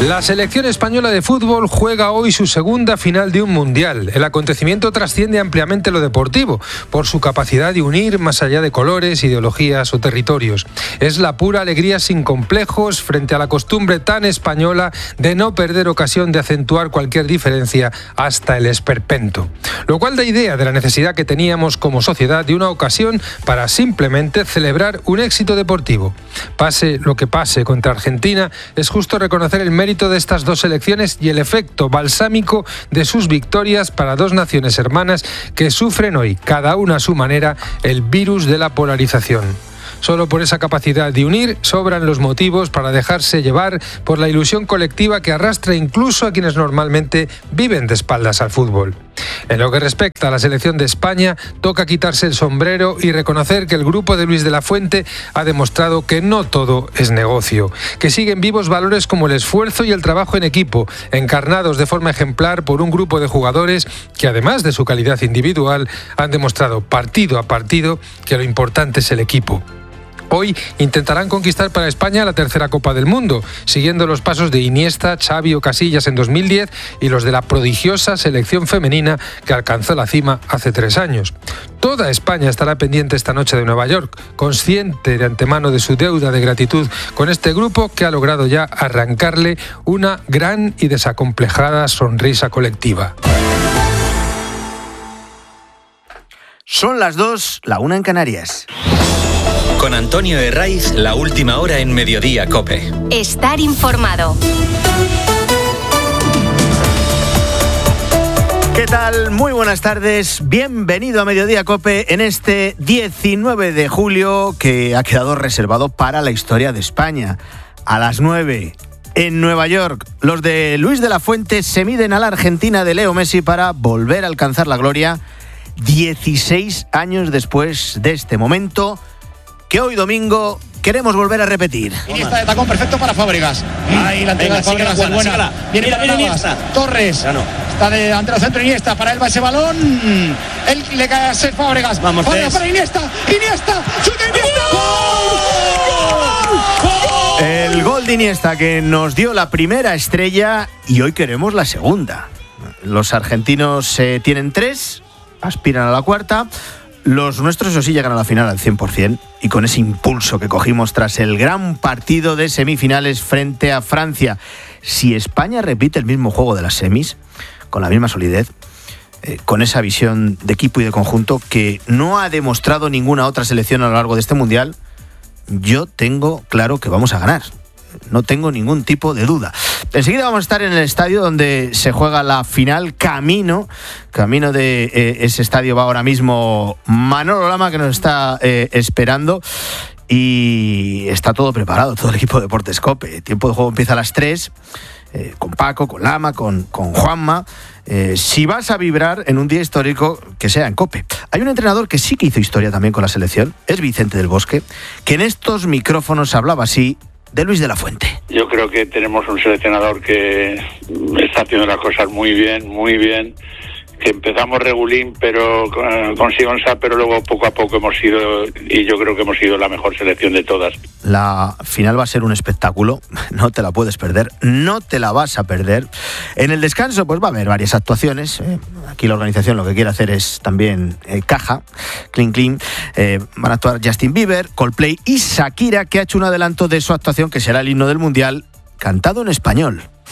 La selección española de fútbol juega hoy su segunda final de un mundial. El acontecimiento trasciende ampliamente lo deportivo, por su capacidad de unir más allá de colores, ideologías o territorios. Es la pura alegría sin complejos frente a la costumbre tan española de no perder ocasión de acentuar cualquier diferencia hasta el esperpento. Lo cual da idea de la necesidad que teníamos como sociedad de una ocasión para simplemente celebrar un éxito deportivo. Pase lo que pase contra Argentina, es justo reconocer el mérito de estas dos selecciones y el efecto balsámico de sus victorias para dos naciones hermanas que sufren hoy, cada una a su manera, el virus de la polarización. Solo por esa capacidad de unir sobran los motivos para dejarse llevar por la ilusión colectiva que arrastra incluso a quienes normalmente viven de espaldas al fútbol. En lo que respecta a la selección de España, toca quitarse el sombrero y reconocer que el grupo de Luis de la Fuente ha demostrado que no todo es negocio, que siguen vivos valores como el esfuerzo y el trabajo en equipo, encarnados de forma ejemplar por un grupo de jugadores que, además de su calidad individual, han demostrado partido a partido que lo importante es el equipo. Hoy intentarán conquistar para España la tercera Copa del Mundo, siguiendo los pasos de Iniesta, Xavi o Casillas en 2010 y los de la prodigiosa selección femenina que alcanzó la cima hace 3 años. Toda España estará pendiente esta noche de Nueva York, consciente de antemano de su deuda de gratitud con este grupo que ha logrado ya arrancarle una gran y desacomplejada sonrisa colectiva. Son las 2, la 1 en Canarias. Con Antonio Herraiz, la última hora en Mediodía COPE. Estar informado. ¿Qué tal? Muy buenas tardes. Bienvenido a Mediodía COPE en este 19 de julio que ha quedado reservado para la historia de España. A las 9, en Nueva York, los de Luis de la Fuente se miden a la Argentina de Leo Messi para volver a alcanzar la gloria 16 años después de este momento que hoy domingo queremos volver a repetir. Iniesta de tacón perfecto para Fábregas. Ahí la entrega de Fábregas es buena. Viene para Iniesta. Torres. Está delante del centro Iniesta. Para él va ese balón. Él le cae a ser Fábregas. Vamos, Fábregas para Iniesta. Iniesta. ¡Chuta Iniesta! ¡Gol! El gol de Iniesta que nos dio la primera estrella y hoy queremos la segunda. Los argentinos tienen 3, aspiran a la cuarta. Los nuestros, eso sí, llegan a la final al 100% y con ese impulso que cogimos tras el gran partido de semifinales frente a Francia. Si España repite el mismo juego de las semis, con la misma solidez, con esa visión de equipo y de conjunto que no ha demostrado ninguna otra selección a lo largo de este Mundial, yo tengo claro que vamos a ganar. No tengo ningún tipo de duda. Enseguida vamos a estar en el estadio donde se juega la final. Camino de ese estadio va ahora mismo Manolo Lama, que nos está esperando. Y está todo preparado, todo el equipo de Deportes COPE. El tiempo de juego empieza a las 3, con Paco, con Lama, con Juanma. Si vas a vibrar en un día histórico, que sea en COPE. Hay un entrenador que sí que hizo historia también con la selección, es Vicente del Bosque, que en estos micrófonos hablaba así de Luis de la Fuente. Yo creo que tenemos un seleccionador que está haciendo las cosas muy bien, que empezamos regulín, pero con Sigonsa, pero luego poco a poco hemos sido, y yo creo que hemos sido la mejor selección de todas. La final va a ser un espectáculo, no te la puedes perder, no te la vas a perder. En el descanso pues va a haber varias actuaciones. Aquí la organización lo que quiere hacer es también caja, clean. Van a actuar Justin Bieber, Coldplay y Shakira, que ha hecho un adelanto de su actuación, que será el himno del Mundial, cantado en español.